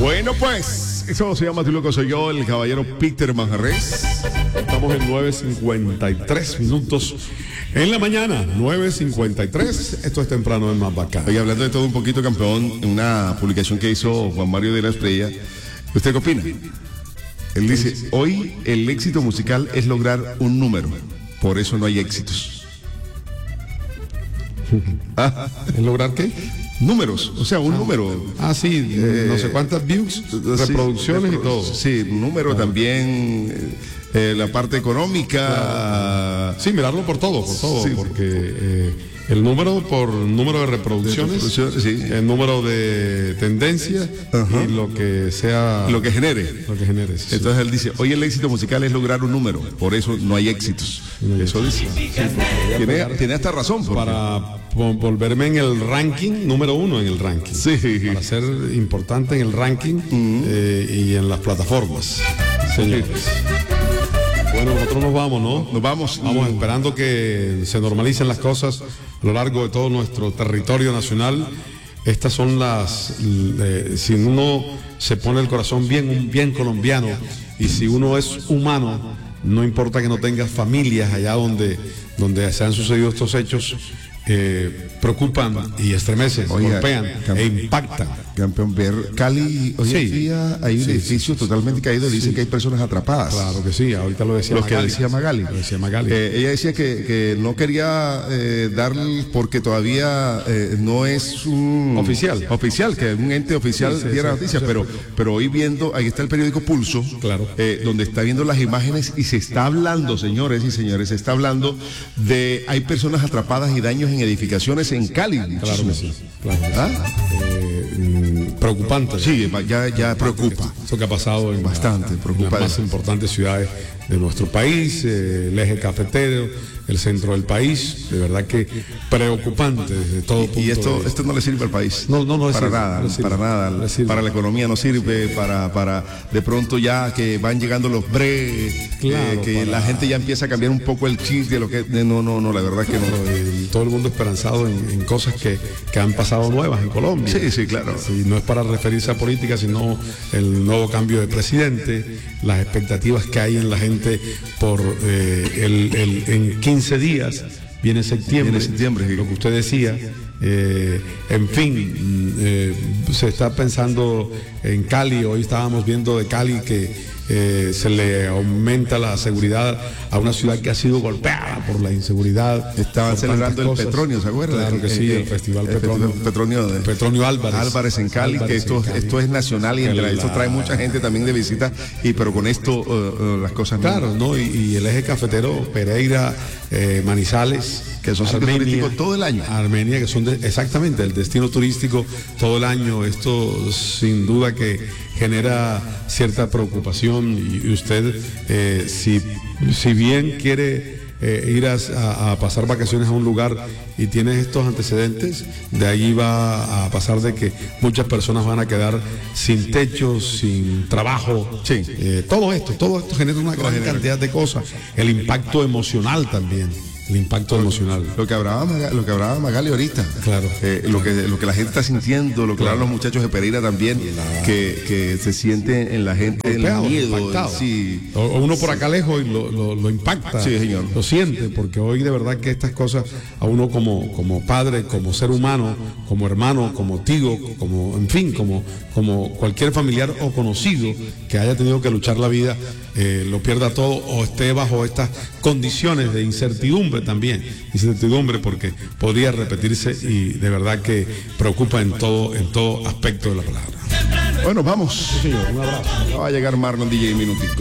Bueno, pues, eso se llama Tu Loco Soy Yo, el caballero Peter Manjarres. Estamos en 9:53 minutos en la mañana, 9:53. Esto es temprano en Más Bacán. Oye, hablando de todo un poquito, campeón, en una publicación que hizo Juan Mario de la Estrella, ¿usted qué opina? Él dice, hoy el éxito musical es lograr un número, por eso no hay éxitos. ¿Es lograr qué? Números, o sea, un número. Ah, sí, no sé cuántas views, reproducciones y todo. Sí, número también, la parte económica. Sí, mirarlo por todo, sí, porque el número por número de reproducciones, sí. El número de tendencias y lo que sea. Lo que genere. Lo que genere. Sí. Entonces él dice, hoy el éxito musical es lograr un número, por eso no hay éxitos. Eso dice. Sí, tiene hasta razón. Para volverme en el ranking, número 1 en el ranking. Sí. Para ser importante en el ranking y en las plataformas. Señores. Bueno, nosotros nos vamos, ¿no? Nos vamos. Vamos esperando que se normalicen las cosas a lo largo de todo nuestro territorio nacional. Estas son las... si uno se pone el corazón bien colombiano y si uno es humano, no importa que no tengas familias allá donde se han sucedido estos hechos, preocupan y estremecen, golpean e impactan. Campeón, ver Cali, hoy en día hay un edificio totalmente caído y dicen que hay personas atrapadas. Claro que sí, ahorita lo decía Magali. Que decía Magali. Lo decía Magali. Ella decía que no quería darle porque todavía no es un... Oficial, que un ente oficial diera noticias, pero hoy viendo, ahí está el periódico Pulso, claro. Donde está viendo las imágenes y se está hablando, señores y señores, se está hablando de hay personas atrapadas y daños en edificaciones en Cali. Claro que sí. Preocupante. Sí, ya preocupa. Eso que ha pasado en bastante preocupante. En las más importantes ciudades de nuestro país, el eje cafetero, el centro del país, de verdad que preocupante desde todo punto. Y esto no le sirve al país. No para nada. Para la economía no sirve, para de pronto ya que van llegando los la gente ya empieza a cambiar un poco el chip de lo que no, la verdad que no. Todo el mundo esperanzado en cosas que han pasado nuevas en Colombia. Sí, claro. Sí, no es para referirse a política, sino el nuevo cambio de presidente, las expectativas que hay en la gente por en 15 días viene septiembre, lo que usted decía. En fin, se está pensando en Cali. Hoy estábamos viendo de Cali que se le aumenta la seguridad a una ciudad que ha sido golpeada por la inseguridad. Estaban celebrando el Petronio, ¿se acuerdan? Claro que sí, el Festival Petronio Álvarez en Cali, que esto es nacional y esto trae mucha gente también de visita, pero con esto las cosas claro, ¿no? Y el eje cafetero, Pereira, Manizales, que son sitios turísticos todo el año. Armenia, que son exactamente el destino turístico todo el año. Esto sin duda que genera cierta preocupación y usted, si bien quiere ir a pasar vacaciones a un lugar y tienes estos antecedentes, de ahí va a pasar de que muchas personas van a quedar sin techo, sin trabajo. Sí. Todo esto genera una gran cantidad de cosas. El impacto emocional también. El impacto emocional. Lo que hablaba Magali ahorita. Claro. Lo que la gente está sintiendo, lo que hablan los muchachos de Pereira también, que se siente en la gente el miedo. Sí. O uno por acá lejos y lo impacta. Sí, señor. Lo siente, porque hoy de verdad que estas cosas a uno como padre, como ser humano, como hermano, como tío, en fin, como cualquier familiar o conocido que haya tenido que luchar la vida, lo pierda todo o esté bajo estas condiciones de incertidumbre también, porque podría repetirse y de verdad que preocupa en todo aspecto de la palabra. Bueno, vamos. Sí, señor, un abrazo. Va a llegar Marlon DJ minutito.